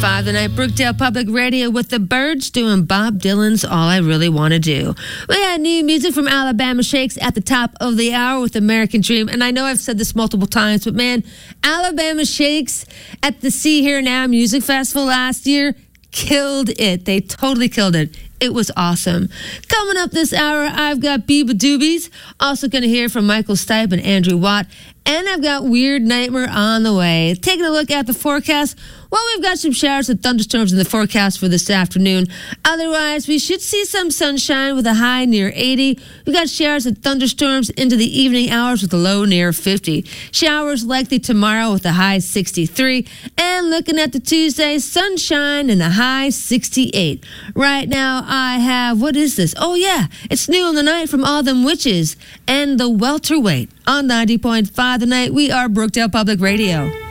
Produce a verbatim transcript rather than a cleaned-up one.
Five the night, Brookdale Public Radio with the Birds doing Bob Dylan's All I Really Want to Do. We had new music from Alabama Shakes at the top of the hour with American Dream. And I know I've said this multiple times, but man, Alabama Shakes at the See Here Now Music Festival last year killed it. They totally killed it. It was awesome. Coming up this hour, I've got Biba Doobies. Also going to hear from Michael Stipe and Andrew Watt. And I've got Weird Nightmare on the way. Taking a look at the forecast. Well, we've got some showers and thunderstorms in the forecast for this afternoon. Otherwise, we should see some sunshine with a high near eighty. We've got showers and thunderstorms into the evening hours with a low near fifty. Showers likely tomorrow with a high sixty-three. And looking at the Tuesday, sunshine and a high sixty-eight. Right now, I have, what is this? Oh, yeah, it's New in the Night from All Them Witches and the Welterweight on ninety point five The Night. We are Brookdale Public Radio.